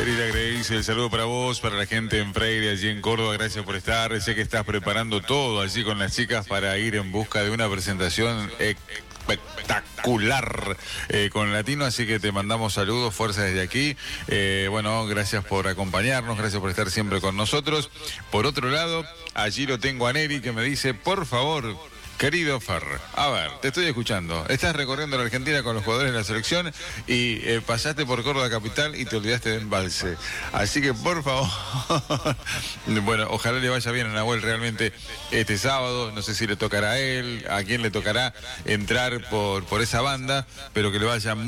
querida Grace, el saludo para vos, para la gente en Freire, allí en Córdoba, gracias por estar. Sé que estás preparando todo allí con las chicas para ir en busca de una presentación espectacular con Latino, así que te mandamos saludos, fuerza desde aquí. Bueno, gracias por acompañarnos, gracias por estar siempre con nosotros. Por otro lado, allí lo tengo a Neri que me dice, por favor, querido Fer, a ver, te estoy escuchando. Estás recorriendo la Argentina con los jugadores de la selección y pasaste por Córdoba Capital y te olvidaste de Embalse. Así que, por favor, bueno, ojalá le vaya bien a Nahuel realmente este sábado. No sé si le tocará a él, a quién le tocará entrar por esa banda, pero que le vaya muy